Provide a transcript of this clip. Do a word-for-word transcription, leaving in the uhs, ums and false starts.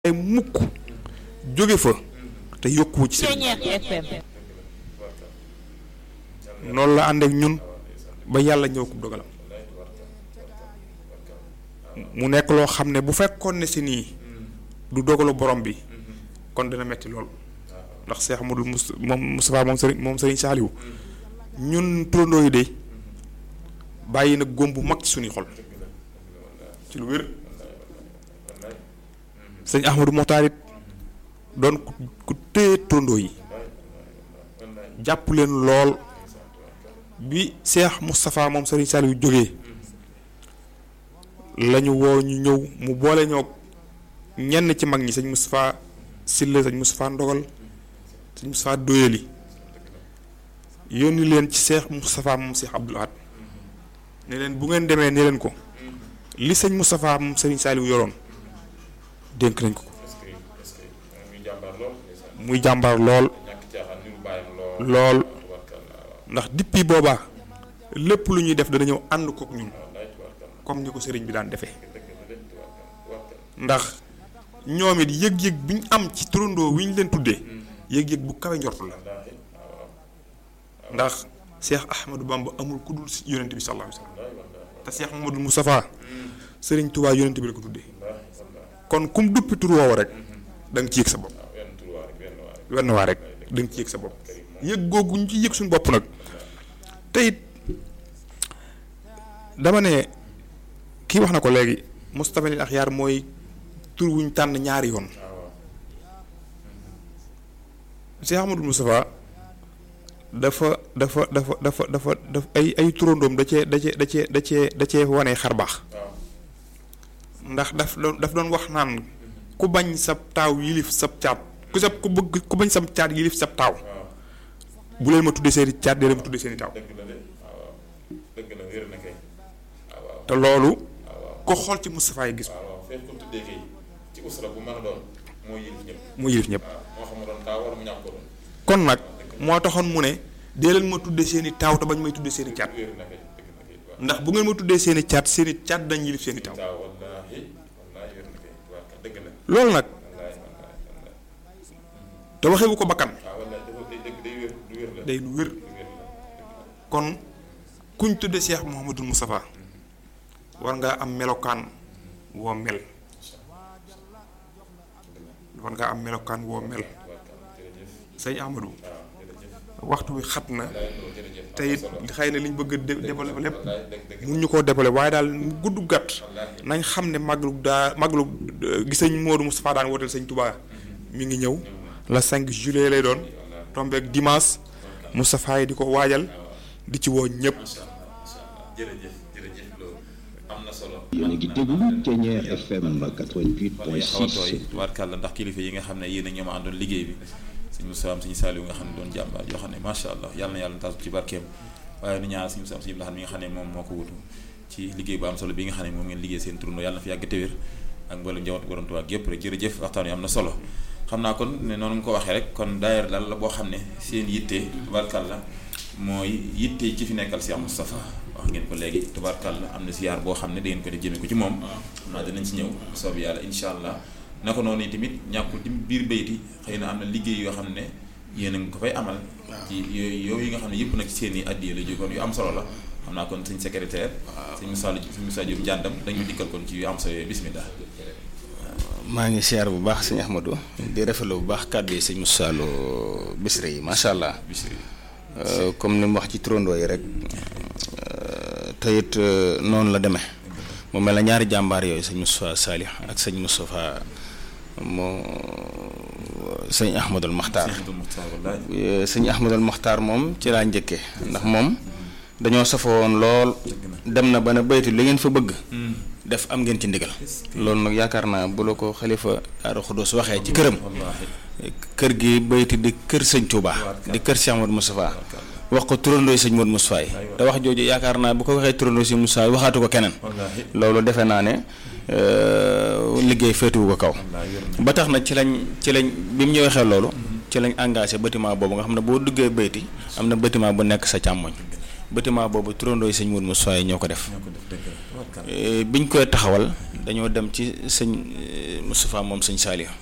ay mukk jóge fa te yokkuwu ci seen noonu la ànd ak ñun ba yàlla ñëw ko dogalam mu nekk loo xam ne bu fekkoon ne si nii du dogalu borom bi kon dina metti lool ndax Cheikh Amadou Mous moom Moustapha moom Serigne moom Serigne Saliou ñun turandoo yi de bàyyi na góom bu mag ci suñuy xol ci lu wér sëñ Ahmadou Mokhtar it doon ku ku téye turandoo yi jàpp leen lool bi Cheikh Moustapha moom Serigne Saliou jógee lañu woo ñu ñëw mu boole ñoo ñenn ci mag ñi sëñ Moustapha Silla sëñ Moustapha Ndogal sëñ Moustapha Doyeli yónni leen ci Cheikh Moustapha moom Cheikh Abdoul Ahad ne leen bu ngeen demee ne leen ko li sëñ Moustapha moom Serigne Saliou yoroon dénk nañ ko ko muy jàmbaar lool lool ndax depuis boobaa lépp lu ñuy def dana ñëw ànd kook ñun comme ni ko sëriñ bi daan defee ndax ñoom it yëg-yëg bi ñu am ci turandoo wi ñu leen tuddee yëg-yëg bu kawe njortu la ndax Cheikh Ahmadou Bamba amul ku dul yonent bi sallallahu alayhi wasallam te Cheikh Mamadou Moustapha sëriñ Touba yonent bi la ko tuddee kon kum duppi tur woowu rek da nga ci yëg sa bopp wenn waa rek da nga ci yëg sa bopp yëg googu ñu ci yëg suñu bopp nag te it dama ne kii wax na ko léegi Moustapha al Akhyar mooy tur wuñ tànn ñaari yoon Cheikh Ahmadou Moustapha dafa dafa dafa dafa dafa daf ay ay turandoom da cee da cee da cee da cee da cee wane xar baax ndax daf doon daf doon wax naan ku bañ sab taaw yilif sab caat ku sab ku bëgg ku bañ sab caat yilif sab taaw bu leen ma tuddee seeni caat dee leen ma tuddee seeni taaw te loolu ko xool ci Moustapha yi gis ko moo yilif ñëpp kon nag moo taxoon mu ne dee leen ma tuddee seeni taaw te bañ may tuddee seeni caat ndax bu ngeen ma tuddee seeni caat seeni caat dañ yilif seeni taaw loolu nag te waxewu ko bakkan day lu wér kon kuñ tudde Cheikh Mouhamadou Moustapha war ngaa am melokaan woo mel war ngaa am melokaan woo mel sëñ Ahmadou waxtu wi xat na te it xëy na liñ bëgg a développé lépp mun ñu koo développé waaye daal gudd gàtt nañ xam ne màggalu daa màggalu gi sëñ Modou Moustapha daan wooteel sëñ Touba mi ngi ñëw la cinq juillet lay doon tombé ak dimanche Moustapha yi di ko waajal di ci woo ñëpp. jërëjëf jërëjëf loolu am na solo. yéen a ngi déglu Thiéniere F M quatre-vingt-huit point six. tubaarkàlla ndax kilifa yi nga xam ne yéen a ñoom àndoon liggéey bi. sëñ Moussa sëñ Saliou nga xam ne doon jàmbaar yoo xam ne macha allah yàlla na yàlla taas ci barkeem waaye nu ñaar sëñ Moussa sëñ Abdou Lahad mi nga xam ne moom moo ko wutu ci liggéey bu am solo bi nga xam ne moom ngeen liggéey seen turno yàlla na fi yàgg te wér ak mboolem njabootu Borom Tuubaa gépp rek jërëjëf waxtaan wi am na solo xam naa kon ne noonu nga ko waxee rek kon daayira daal la boo xam ne seen yitte tubaarkàlla mooy yitte ci fi nekkal Cheikh Moustapha wax ngeen ko léegi tubaarkàlla am na siyaar boo xam ne da ngeen ko def jëmee ko ci moom xam naa dinañ ci ñëw soob yàlla incha allah naka noonu tamit ñàkkul tamit biir bayti xëy na am na liggéey yoo xam ne yéen a ngi ko fay amal ci yooyu yooyu nga xam ne yëpp nag seen i addiya la jógoon yu am solo la xam naa kon sëñ secrétaire sëñ Moussa sëñ Moussa Diop njàndam dañu dikkal kon ci yu am solo yooyu bismillah maa ngi siyaar bu baax sëñ Ahmadou di rafetlu bu baax kàddu yi sëñ Moussa Lo Bichri yi macha allah comme ni mu wax ci turandoo yi rek te it noonu la demee mu mel na ñaari jàmbaar yooyu sëñ Moustapha Salih ak sëñ Moustapha moo sëñ Ahmadul Mokhtar sëñ Ahmadul Mokhtar moom ci laa njëkkee ndax moom dañoo safoon lool dem na ba ne bayti li ngeen fa bëgg def am ngeen ci ndigal loolu nag yaakaar naa bu la ko xalifa Daaru Xudoos waxee ci këram kër gi bayti di kër sëñ Touba di kër Cheikh Ahmadou Moustapha wax ko turandoo sëñ Modou Moustapha yi te wax jooju yaakaar naa bu ko waxee turandoo sëñ Moustapha yi waxaatu ko keneen loolu defe naa ne liggéey féetuwu ko kaw ba tax na ci lañ ci lañ bi mu ñu waxee loolu ci lañ engagé bâtiment boobu nga xam ne boo duggee bayti am na bâtiment bu nekk sa càmmoñ bâtiment boobu turandoo sëñ Modou Moustapha yi ñoo ko def biñ koy taxawal dañoo dem ci sëñ Moustapha moom sëñ Saliou